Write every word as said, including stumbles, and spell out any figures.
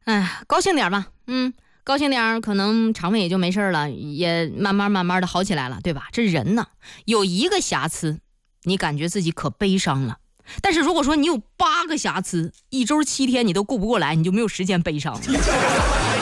哎，高兴点吧，嗯，高兴点，可能肠胃也就没事了，也慢慢慢慢的好起来了，对吧？这人呢，有一个瑕疵，你感觉自己可悲伤了。但是如果说你有八个瑕疵，一周七天你都顾不过来，你就没有时间悲伤了。